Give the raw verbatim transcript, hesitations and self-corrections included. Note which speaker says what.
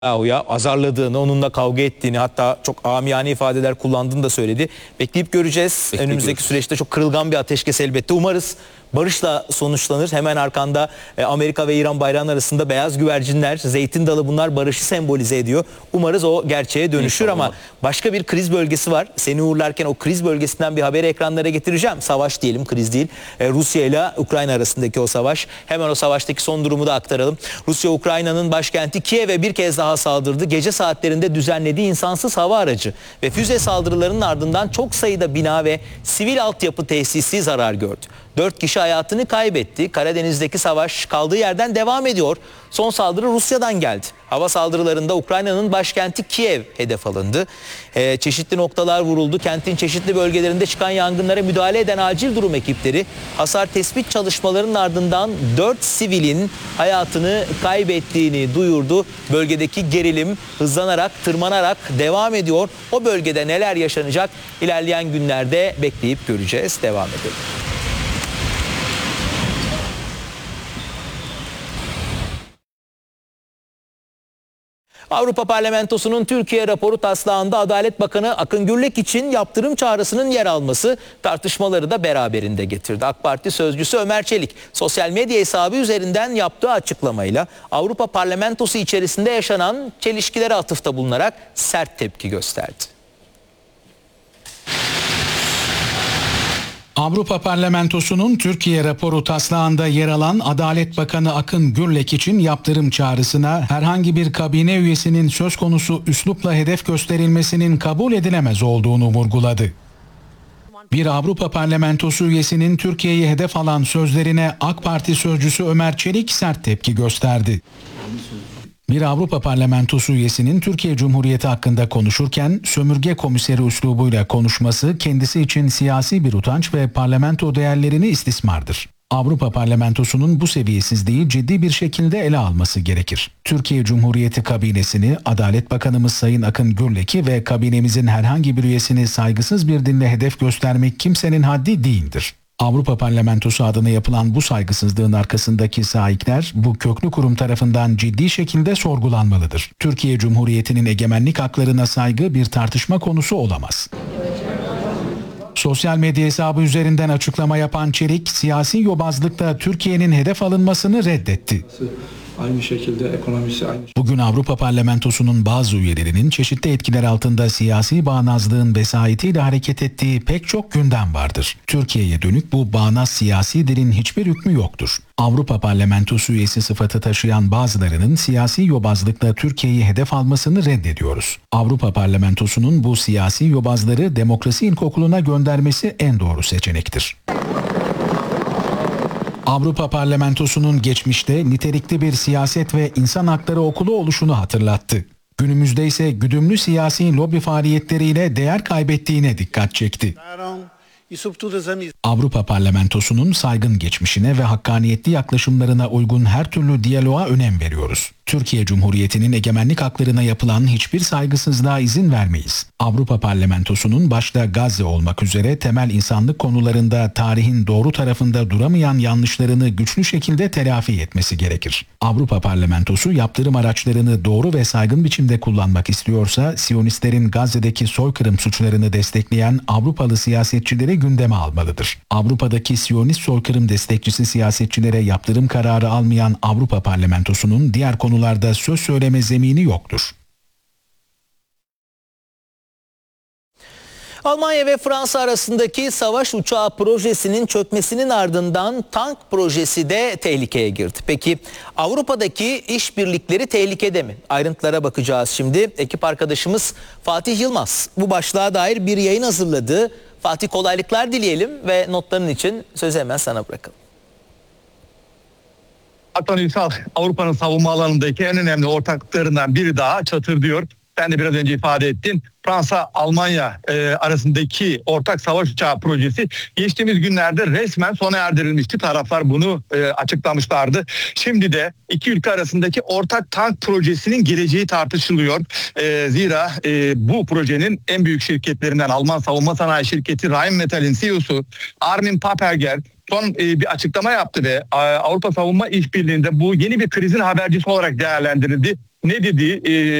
Speaker 1: Netanyahu'ya azarladığını, onunla kavga ettiğini, hatta çok amiyane ifadeler kullandığını da söyledi. Bekleyip göreceğiz. Bekleyip Önümüzdeki göreceğiz. Süreçte çok kırılgan bir ateşkes elbette. Umarız barışla sonuçlanır. Hemen arkanda e, Amerika ve İran bayrağının arasında beyaz güvercinler, zeytin dalı, bunlar barışı sembolize ediyor. Umarız o gerçeğe dönüşür İnşallah. Ama başka bir kriz bölgesi var. Seni uğurlarken o kriz bölgesinden bir haberi ekranlara getireceğim. Savaş diyelim, kriz değil. E, Rusya ile Ukrayna arasındaki o savaş. Hemen o savaştaki son durumu da aktaralım. Rusya, Ukrayna'nın başkenti Kiev'e bir kez daha saldırdı. Gece saatlerinde düzenlediği insansız hava aracı ve füze saldırılarının ardından çok sayıda bina ve sivil altyapı tesisi zarar gördü. Dört kişi hayatını kaybetti. Karadeniz'deki savaş kaldığı yerden devam ediyor. Son saldırı Rusya'dan geldi. Hava saldırılarında Ukrayna'nın başkenti Kiev hedef alındı. Ee, çeşitli noktalar vuruldu. Kentin çeşitli bölgelerinde çıkan yangınlara müdahale eden acil durum ekipleri hasar tespit çalışmalarının ardından dört sivilin hayatını kaybettiğini duyurdu. Bölgedeki gerilim hızlanarak, tırmanarak devam ediyor. O bölgede neler yaşanacak ilerleyen günlerde bekleyip göreceğiz. Devam edelim. Avrupa Parlamentosu'nun Türkiye raporu taslağında Adalet Bakanı Akın Gürlek için yaptırım çağrısının yer alması tartışmaları da beraberinde getirdi. AK Parti sözcüsü Ömer Çelik sosyal medya hesabı üzerinden yaptığı açıklamayla Avrupa Parlamentosu içerisinde yaşanan çelişkilere atıfta bulunarak sert tepki gösterdi.
Speaker 2: Avrupa Parlamentosu'nun Türkiye raporu taslağında yer alan Adalet Bakanı Akın Gürlek için yaptırım çağrısına herhangi bir kabine üyesinin söz konusu üslupla hedef gösterilmesinin kabul edilemez olduğunu vurguladı. Bir Avrupa Parlamentosu üyesinin Türkiye'yi hedef alan sözlerine AK Parti sözcüsü Ömer Çelik sert tepki gösterdi. Bir Avrupa Parlamentosu üyesinin Türkiye Cumhuriyeti hakkında konuşurken sömürge komiseri üslubuyla konuşması kendisi için siyasi bir utanç ve parlamento değerlerini istismardır. Avrupa Parlamentosu'nun bu seviyesizliği ciddi bir şekilde ele alması gerekir. Türkiye Cumhuriyeti kabinesini, Adalet Bakanımız Sayın Akın Gürlek'i ve kabinemizin herhangi bir üyesini saygısız bir dille hedef göstermek kimsenin haddi değildir. Avrupa Parlamentosu adına yapılan bu saygısızlığın arkasındaki sahipler bu köklü kurum tarafından ciddi şekilde sorgulanmalıdır. Türkiye Cumhuriyeti'nin egemenlik haklarına saygı bir tartışma konusu olamaz. Sosyal medya hesabı üzerinden açıklama yapan Çelik, siyasi yobazlıkla Türkiye'nin hedef alınmasını reddetti.
Speaker 3: Aynı şekilde ekonomisi aynı.
Speaker 2: Bugün Avrupa Parlamentosu'nun bazı üyelerinin çeşitli etkiler altında siyasi bağnazlığın vesayetiyle hareket ettiği pek çok gündem vardır. Türkiye'ye dönük bu bağnaz siyasi dilin hiçbir hükmü yoktur. Avrupa Parlamentosu üyesi sıfatı taşıyan bazılarının siyasi yobazlıkla Türkiye'yi hedef almasını reddediyoruz. Avrupa Parlamentosu'nun bu siyasi yobazları demokrasi ilkokuluna göndermesi en doğru seçenektir. Avrupa Parlamentosu'nun geçmişte nitelikli bir siyaset ve insan hakları okulu oluşunu hatırlattı. Günümüzde ise güdümlü siyasi lobi faaliyetleriyle değer kaybettiğine dikkat çekti. Avrupa Parlamentosu'nun saygın geçmişine ve hakkaniyetli yaklaşımlarına uygun her türlü diyaloğa önem veriyoruz. Türkiye Cumhuriyeti'nin egemenlik haklarına yapılan hiçbir saygısızlığa izin vermeyiz. Avrupa Parlamentosu'nun başta Gazze olmak üzere temel insanlık konularında tarihin doğru tarafında duramayan yanlışlarını güçlü şekilde telafi etmesi gerekir. Avrupa Parlamentosu yaptırım araçlarını doğru ve saygın biçimde kullanmak istiyorsa, Siyonistlerin Gazze'deki soykırım suçlarını destekleyen Avrupalı siyasetçileri gündeme almalıdır. Avrupa'daki Siyonist soykırım destekçisi siyasetçilere yaptırım kararı almayan Avrupa Parlamentosu'nun diğer konularda söz söyleme zemini yoktur.
Speaker 1: Almanya ve Fransa arasındaki savaş uçağı projesinin çökmesinin ardından tank projesi de tehlikeye girdi. Peki Avrupa'daki işbirlikleri tehlikede mi? Ayrıntılara bakacağız şimdi. Ekip arkadaşımız Fatih Yılmaz bu başlığa dair bir yayın hazırladı. Fatih, kolaylıklar dileyelim ve notların için sözü hemen sana bırakalım.
Speaker 4: Ulusal Avrupa'nın savunma alanındaki en önemli ortaklıklarından biri daha çatır diyor. Sen de biraz önce ifade ettin. Fransa-Almanya e, arasındaki ortak savaş uçağı projesi geçtiğimiz günlerde resmen sona erdirilmişti. Taraflar bunu e, açıklamışlardı. Şimdi de iki ülke arasındaki ortak tank projesinin geleceği tartışılıyor. E, zira e, bu projenin en büyük şirketlerinden Alman savunma sanayi şirketi Rheinmetall'in C E O'su Armin Paperger son e, bir açıklama yaptı ve e, Avrupa Savunma İşbirliği'nde bu yeni bir krizin habercisi olarak değerlendirildi. ne dediği e,